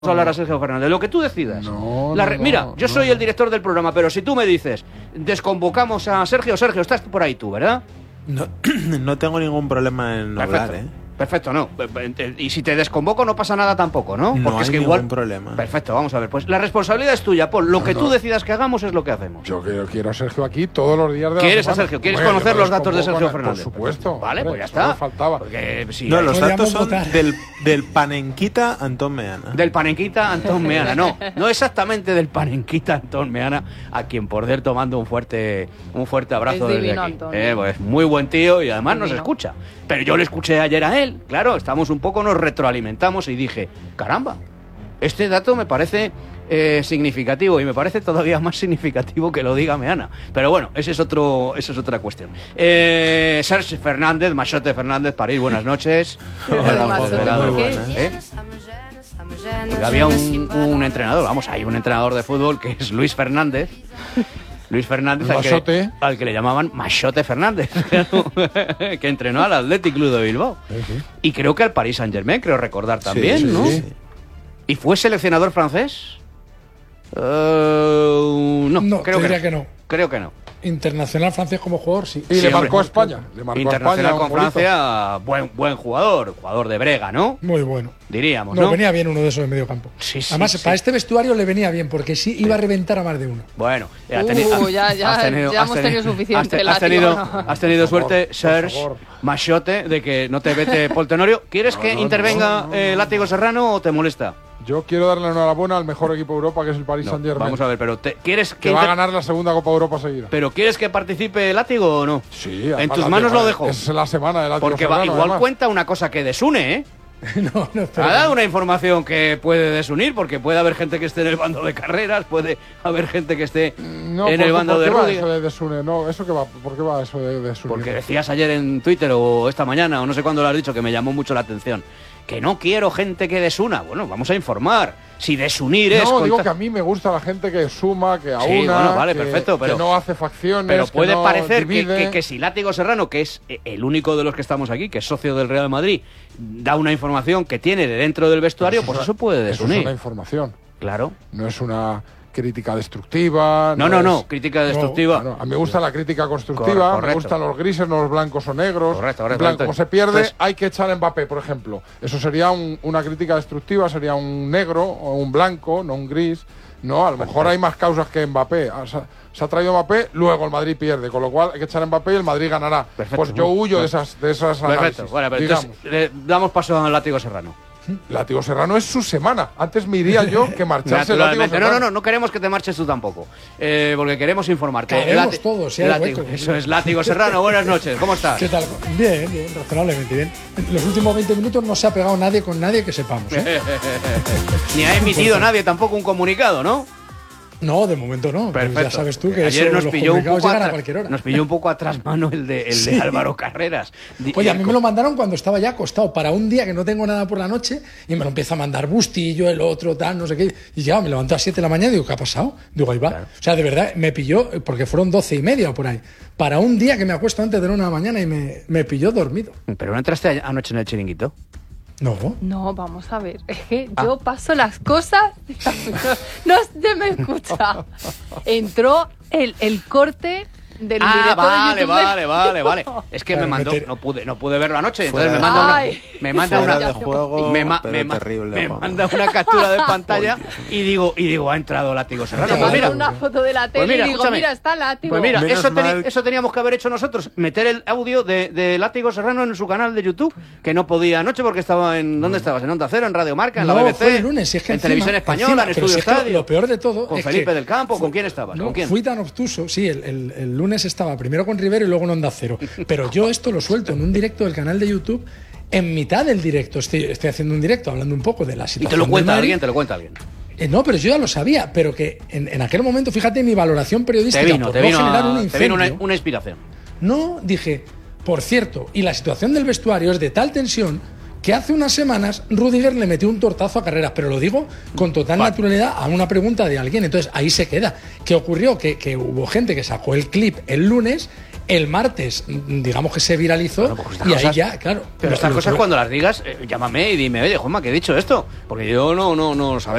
hablar a Sergio Fernández, lo que tú decidas. Mira, yo soy el director del programa, pero si tú me dices, desconvocamos a Sergio, estás por ahí tú, ¿verdad? No tengo ningún problema en hablar, Perfecto, no. Y si te desconvoco no pasa nada tampoco, ¿no? No porque hay es que ningún igual problema. Perfecto, vamos a ver. Pues la responsabilidad es tuya, Paul. Lo que tú decidas que hagamos es lo que hacemos. Yo quiero a Sergio aquí todos los días de la ¿Quieres semana. a Sergio? ¿Quieres conocer los datos de Sergio Fernández? Por supuesto. Vale, pues ya solo está. faltaba. Porque, no, los datos son del Panenquita Antón Meana. Del Panenquita Antón Meana, no exactamente del Panenquita Antón Meana, a quien por cierto mando un fuerte abrazo es desde divino, aquí. Antonio. Pues muy buen tío y además nos Divino. escucha. Pero yo le escuché ayer a él, claro, nos retroalimentamos y dije, caramba, este dato me parece significativo y me parece todavía más significativo que lo diga Meana. Pero bueno, esa es otra cuestión. Sergio Fernández, Machote Fernández, París, buenas noches. Hola, Moderado, ¿qué? buenas, Había un entrenador, hay un entrenador de fútbol que es Luis Fernández. Luis Fernández, al que le llamaban Machote Fernández, que entrenó al Athletic Club de Bilbao. Sí. Y creo que al Paris Saint-Germain, creo recordar también, Sí. ¿no? ¿Y fue seleccionador francés? No, creo que no. Creo que no. Internacional francés como jugador, sí. Y le marcó a España. Le marcó Internacional a España con Francia, buen jugador de brega, ¿no? Muy bueno. Diríamos, No, ¿no? venía bien uno de esos de medio campo. Sí, Además, para este vestuario le venía bien, porque sí iba a reventar a más de uno. Bueno, ya hemos tenido suficiente. Has tenido suerte, Serge Machote, de que no te vete Paul Tenorio. ¿Quieres que intervenga Látigo Serrano o te molesta? Yo quiero darle enhorabuena al mejor equipo de Europa, que es el Paris Saint-Germain. Vamos a ver, pero ¿quieres que va a ganar la segunda Copa de Europa seguida? ¿Pero quieres que participe Látigo o no? Sí. En tus manos lo dejo. Es la semana de Látigo Porque Serrano, igual además. cuenta una cosa que desune, ¿eh? No, Ha dado una información que puede desunir, porque puede haber gente que esté en el bando de carreras, puede haber gente que esté en el bando de ¿por qué va Rudiger. eso de desune? No, ¿eso qué va? ¿Por qué va eso de desunir? Porque decías ayer en Twitter o esta mañana, o no sé cuándo lo has dicho, que me llamó mucho la atención. Que no quiero gente que desuna. Bueno, vamos a informar. Si desunir es... No, digo que a mí me gusta la gente que suma, que aúna, bueno, vale, perfecto, pero que no hace facciones, pero puede que no parecer divide. que si Látigo Serrano, que es el único de los que estamos aquí, que es socio del Real Madrid, da una información que tiene de dentro del vestuario, pues eso puede desunir. Eso es una información. Claro. No es una crítica destructiva. No, crítica destructiva. No, a mí me gusta la crítica constructiva, Correcto. me gustan los grises, no los blancos o negros. Correcto. Como se pierde, Entonces, hay que echar a Mbappé, por ejemplo. Eso sería una crítica destructiva, sería un negro o un blanco, no un gris. No, a lo mejor hay más causas que Mbappé. Se ha traído Mbappé, luego el Madrid pierde, con lo cual hay que echar a Mbappé y el Madrid ganará. Perfecto. Pues yo huyo de esas análisis. Perfecto. Bueno, pero entonces damos paso a Látigo Serrano. Látigo Serrano es su semana. Antes me iría yo que marcharse Látigo Serrano. No queremos que te marches tú tampoco. Porque queremos informarte. Caeremos todos, si hay Látigo, hueco. eso es, Látigo Serrano, buenas noches, ¿cómo estás? ¿Qué tal? Bien, razonablemente bien. En los últimos 20 minutos no se ha pegado nadie con nadie que sepamos, ¿eh? Ni ha emitido nadie tampoco un comunicado, ¿no? No, de momento no. Perfecto. Ya sabes tú que ayer eso, nos los pilló un comunicados poco llegan a cualquier hora. Nos pilló un poco atrás mano el de Álvaro Carreras. Oye, a mí me lo mandaron cuando estaba ya acostado para un día que no tengo nada por la noche y me lo empieza a mandar Bustillo, el otro, tal, no sé qué. Y ya me levanto a 7 de la mañana y digo, ¿qué ha pasado? Digo, ahí va. Claro. O sea, de verdad, me pilló, porque fueron 12:30 o por ahí, para un día que me acuesto antes de la 1 de la mañana y me pilló dormido. ¿Pero no entraste anoche en el chiringuito? No. No, vamos a ver. Es que yo paso las cosas. No se me escucha. Entró el corte del directo de YouTube. Vale. Es que Claro, me mandó, meter- no pude verlo anoche, entonces Fuera- me manda una, Ay. me manda Fuera una de juego, pero terrible, me vamos. manda una captura de pantalla y digo, ha entrado Látigo Serrano. Me Pues manda mira, una foto de la tele mira, y digo, escúchame. mira, está Látigo. pues mira, Menos mal- eso teníamos que haber hecho nosotros, meter el audio de Látigo Serrano en su canal de YouTube, que no podía anoche porque estaba ¿dónde estabas? ¿En Onda Cero, en Radio Marca, en la No, BBC? fue el lunes, si es que en encima- Televisión Española, encima, en pero Estudio si es que Estadio. lo peor de todo ¿Con es Felipe que del Campo? ¿Con quién estabas? No, ¿Con quién? fui tan obtuso, sí, el lunes estaba primero con Rivero y luego en Onda Cero. Pero yo esto lo suelto en un directo del canal de YouTube. En mitad del directo estoy haciendo un directo hablando un poco de la Y situación. te lo cuenta del Madrid. alguien, te lo cuenta alguien. No, pero yo ya lo sabía, pero que en aquel momento, fíjate mi valoración periodística Te vino por no generar un incendio. una inspiración. No, dije, por cierto, y la situación del vestuario es de tal tensión que hace unas semanas Rudiger le metió un tortazo a Carreras, pero lo digo con total naturalidad a una pregunta de alguien. Entonces ahí se queda. ¿Qué ocurrió? Que hubo gente que sacó el clip el lunes, el martes, digamos que se viralizó, bueno, pues y cosas, ahí ya, claro. Pero estas cosas cuando las digas, llámame y dime, oye, Juanma, que he dicho esto, porque yo no sabes.